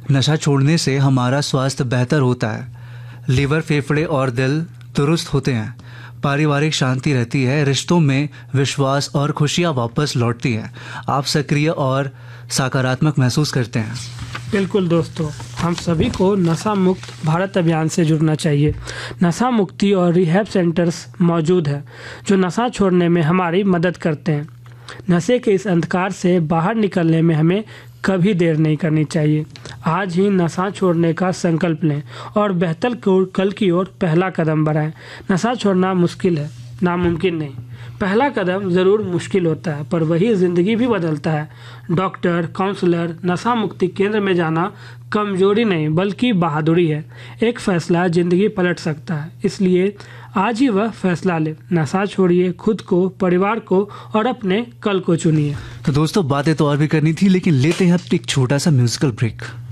नशा छोड़ने से हमारा स्वास्थ्य बेहतर होता है, लीवर, फेफड़े और दिल दुरुस्त होते हैं, पारिवारिक शांति रहती है, रिश्तों में विश्वास और खुशियाँ वापस लौटती हैं। आप सक्रिय और सकारात्मक महसूस करते हैं। बिल्कुल दोस्तों, हम सभी को नशा मुक्त भारत अभियान से जुड़ना चाहिए। नशा मुक्ति और रिहैब सेंटर्स मौजूद हैं जो नशा छोड़ने में हमारी मदद करते हैं। नशे के इस अंधकार से बाहर निकलने में हमें कभी देर नहीं करनी चाहिए। आज ही नशा छोड़ने का संकल्प लें और बेहतर कल की ओर पहला कदम बढ़ाएं। नशा छोड़ना मुश्किल है, नामुमकिन नहीं। पहला कदम ज़रूर मुश्किल होता है, पर वही ज़िंदगी भी बदलता है। डॉक्टर, काउंसलर, नशा मुक्ति केंद्र में जाना कमजोरी नहीं बल्कि बहादुरी है। एक फैसला ज़िंदगी पलट सकता है, इसलिए आज ही वह फैसला ले। नशा छोड़िए, खुद को, परिवार को और अपने कल को चुनिए। तो दोस्तों, बातें तो और भी करनी थी, लेकिन लेते हैं अब एक छोटा सा म्यूजिकल ब्रेक।